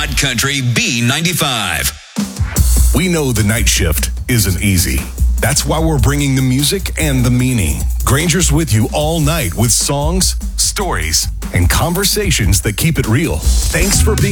Hot Country B95. We know the night shift isn't easy. That's why we're bringing the music and the meaning. Granger's with you all night with songs, stories, and conversations that keep it real. Thanks for being